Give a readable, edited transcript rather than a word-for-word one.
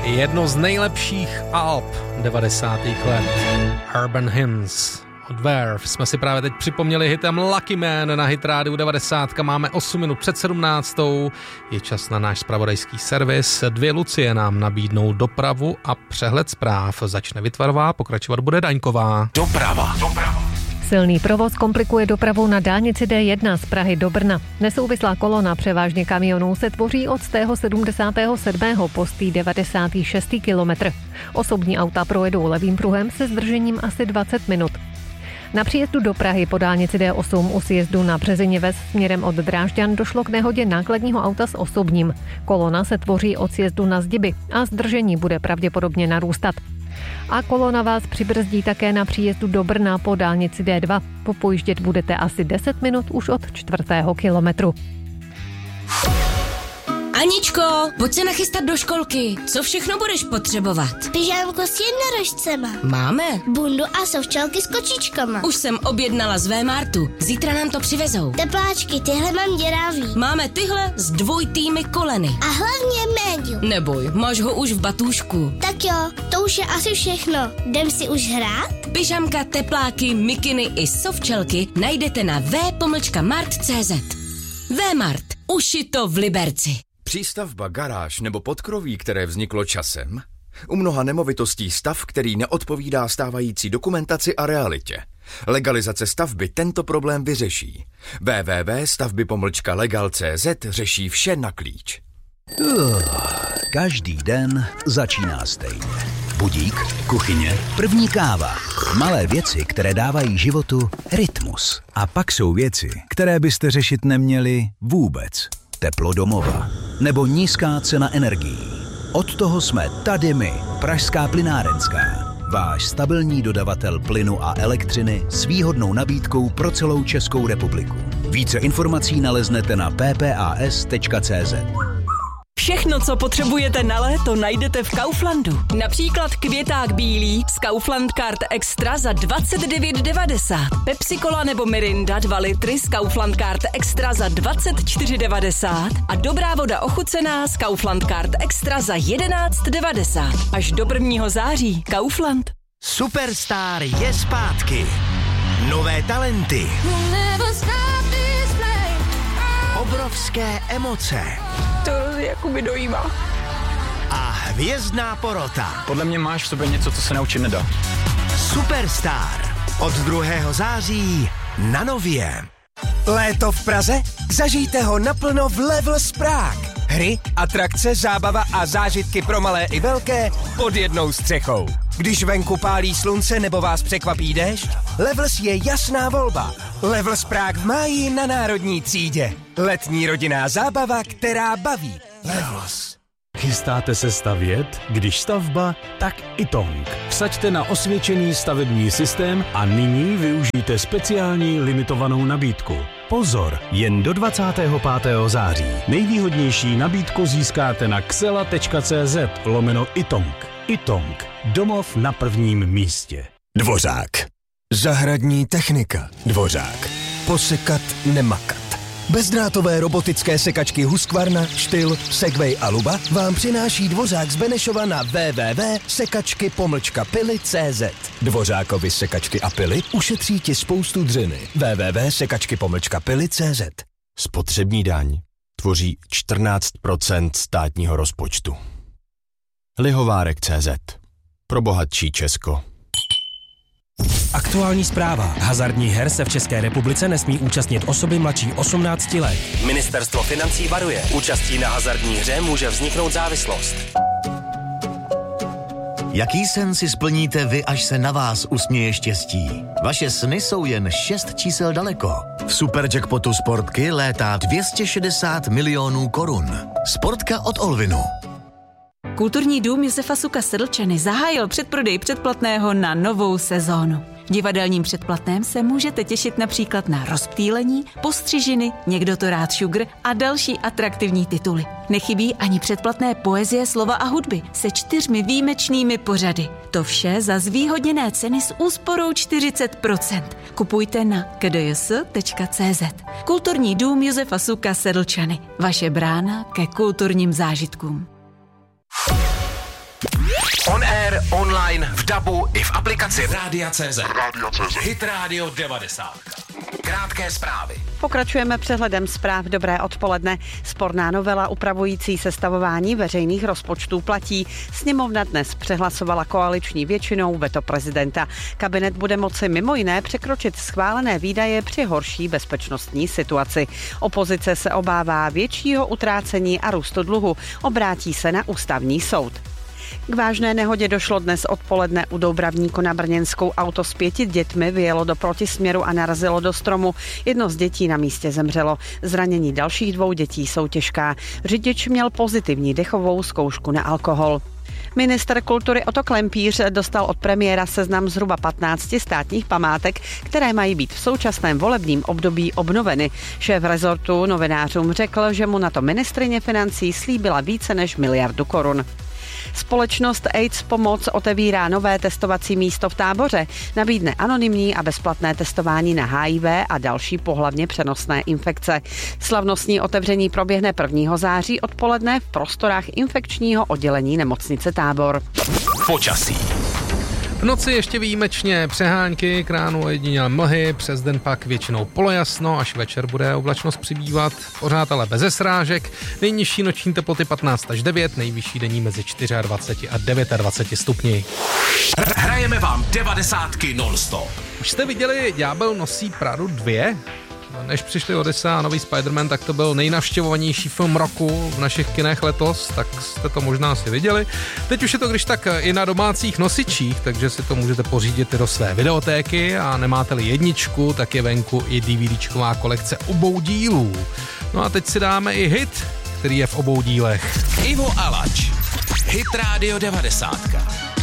jedno z nejlepších alb 90. let. Urban Hymns od Verve jsme si právě teď připomněli hitem Lucky Man na Hit Rádiu 90. Máme 8 minut před 17. Je čas na náš zpravodajský servis. 2 Lucie nám nabídnou dopravu a přehled zpráv. Začne Vytvarová, pokračovat bude Daňková. Doprava. Silný provoz komplikuje dopravu na dálnici D1 z Prahy do Brna. Nesouvislá kolona převážně kamionů se tvoří od 77. po 96. kilometr. Osobní auta projedou levým pruhem se zdržením asi 20 minut. Na příjezdu do Prahy po dálnici D8 u sjezdu na Březině Ves směrem od Drážďan došlo k nehodě nákladního auta s osobním. Kolona se tvoří od sjezdu na Zdiby a zdržení bude pravděpodobně narůstat. A kolona vás přibrzdí také na příjezdu do Brna po dálnici D2. Popojíždět budete asi 10 minut už od 4. kilometru. Aničko, pojď se nachystat do školky. Co všechno budeš potřebovat? Pyžámko s jednorožcema. Máme. Bundu a sovčalky s kočičkama. Už jsem objednala z Vmartu. Zítra nám to přivezou. Tepláčky, tyhle mám děravý. Máme tyhle s dvojitými koleny. A hlavně médium. Neboj, máš ho už v batůžku. Tak jo, to už je asi všechno. Jdem si už hrát? Pyžamka, tepláky, mikiny i sovčelky najdete na v.mart.cz. Vmart. Ušito v Liberci. Přístavba, garáž nebo podkroví, které vzniklo časem? U mnoha nemovitostí stav, který neodpovídá stávající dokumentaci a realitě. Legalizace stavby tento problém vyřeší. www.stavby-legal.cz řeší vše na klíč. Každý den začíná stejně. Budík, kuchyně, první káva. Malé věci, které dávají životu rytmus. A pak jsou věci, které byste řešit neměli vůbec. Teplo domova nebo nízká cena energií. Od toho jsme tady my, Pražská plynárenská. Váš stabilní dodavatel plynu a elektřiny s výhodnou nabídkou pro celou Českou republiku. Více informací naleznete na ppas.cz. Všechno, co potřebujete na léto, najdete v Kauflandu. Například květák bílý z Kaufland Card Extra za 29,90. Pepsi Cola nebo Mirinda 2 litry z Kaufland Card Extra za 24,90. A dobrá voda ochucená z Kaufland Card Extra za 11,90. Až do 1. září. Kaufland. Superstar je zpátky. Nové talenty. Obrovské emoce. To jako mi dojímá. A hvězdná porota. Podle mě máš v sobě něco, co se naučit nedá. Superstar. Od 2. září na Nově. Léto v Praze? Zažijte ho naplno v Levels Prague. Hry, atrakce, zábava a zážitky pro malé i velké pod jednou střechou. Když venku pálí slunce nebo vás překvapí déšť, Levels je jasná volba. Levels Prague v máji na Národní třídě. Letní rodinná zábava, která baví. Levels. Chystáte se stavět? Když stavba, tak Itong. Vsaďte na osvědčený stavební systém a nyní využijte speciální limitovanou nabídku. Pozor, jen do 25. září. Nejvýhodnější nabídku získáte na xela.cz/Itong. Itong. Domov na prvním místě. Dvořák. Zahradní technika. Dvořák. Posekat, nemakat. Bezdrátové robotické sekačky Husqvarna, Styl, Segway a Luba vám přináší Dvořák z Benešova na www.sekačky-pily.cz. Dvořákovi sekačky a pily ušetří ti spoustu dřiny. www.sekačky-pily.cz. Spotřební daň tvoří 14% státního rozpočtu. Lihovárek.cz. Pro bohatší Česko. Aktuální zpráva. Hazardních her se v České republice nesmí účastnit osoby mladší 18 let. Ministerstvo financí varuje. Účastí na hazardní hře může vzniknout závislost. Jaký sen si splníte vy, až se na vás usměje štěstí? Vaše sny jsou jen 6 čísel daleko. V Superjackpotu Sportky létá 260 milionů korun. Sportka od Olvinu. Kulturní dům Josefa Suka Sedlčany zahájil předprodej předplatného na novou sezónu. V divadelním předplatném se můžete těšit například na Rozptýlení, Postřižiny, Někdo to rád šugr a další atraktivní tituly. Nechybí ani předplatné poezie, slova a hudby se 4 výjimečnými pořady. To vše za zvýhodněné ceny s úsporou 40%. Kupujte na kdjs.cz. Kulturní dům Josefa Suka Sedlčany. Vaše brána ke kulturním zážitkům. On air, online, v dabu i v aplikaci Rádia.cz. Hit Radio 90. Krátké zprávy. Pokračujeme přehledem zpráv. Dobré odpoledne. Sporná novela upravující sestavování veřejných rozpočtů platí. Sněmovna dnes přehlasovala koaliční většinou veto prezidenta. Kabinet bude moci mimo jiné překročit schválené výdaje při horší bezpečnostní situaci. Opozice se obává většího utrácení a růstu dluhu. Obrátí se na ústavní soud. K vážné nehodě došlo dnes odpoledne u Doubravníku na Brněnskou. Auto s 5 dětmi vyjelo do protisměru a narazilo do stromu. Jedno z dětí na místě zemřelo. Zranění dalších 2 dětí jsou těžká. Řidič měl pozitivní dechovou zkoušku na alkohol. Ministr kultury Otto Klempíř dostal od premiéra seznam zhruba 15 státních památek, které mají být v současném volebním období obnoveny. Šéf rezortu novinářům řekl, že mu na to ministryně financí slíbila více než 1 miliardu korun. Společnost AIDS Pomoc otevírá nové testovací místo v Táboře. Nabídne anonymní a bezplatné testování na HIV a další pohlavně přenosné infekce. Slavnostní otevření proběhne 1. září odpoledne v prostorách infekčního oddělení nemocnice Tábor. Počasí. V noci ještě výjimečně přehánky, k ránu ojedinělé mlhy, přes den pak většinou polojasno, až večer bude oblačnost přibývat, pořád ale bez srážek. Nejnižší noční teploty 15 až 9, nejvyšší denní mezi 24 a 29 stupni. Hrajeme vám 90 non-stop. Už jste viděli Ďábel nosí Pradu 2? Než přišli Odyssea a nový Spider-Man, tak to byl nejnavštěvovanější film roku v našich kinech letos, tak jste to možná asi viděli. Teď už je to když tak i na domácích nosičích, takže si to můžete pořídit i do své videotéky a nemáte-li jedničku, tak je venku i DVDčková kolekce obou dílů. No a teď si dáme i hit, který je v obou dílech. Ivo Alač. Hit Radio 90.